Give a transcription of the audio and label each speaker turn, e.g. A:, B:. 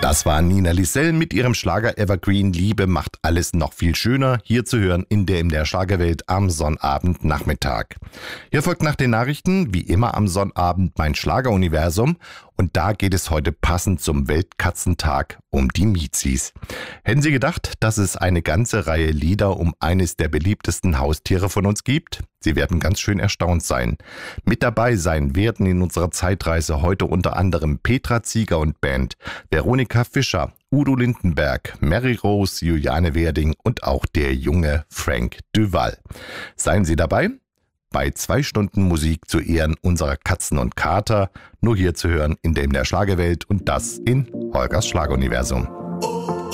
A: Das war Nina Lisel mit ihrem Schlager Evergreen Liebe macht alles noch viel schöner, hier zu hören in der Schlagerwelt am Sonnabendnachmittag. Hier folgt nach den Nachrichten, wie immer am Sonnabend, mein Schlageruniversum und da geht es heute passend zum Weltkatzentag um die Mizis. Hätten Sie gedacht, dass es eine ganze Reihe Lieder um eines der beliebtesten Haustiere von uns gibt? Sie werden ganz schön erstaunt sein. Mit dabei sein werden in unserer Zeitreise heute unter anderem Petra Zieger und Band, Veronika Fischer, Udo Lindenberg, Mary Rose, Juliane Werding und auch der junge Frank Duval. Seien Sie dabei bei 2 Stunden Musik zu Ehren unserer Katzen und Kater, nur hier zu hören in der Schlagerwelt und das in Holgers Schlageruniversum.